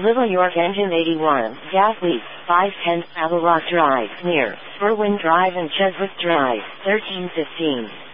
Little York Engine 81, gas leak, 510, Apple Rock Drive, near Berwyn Drive and Cheswick Drive, 1315.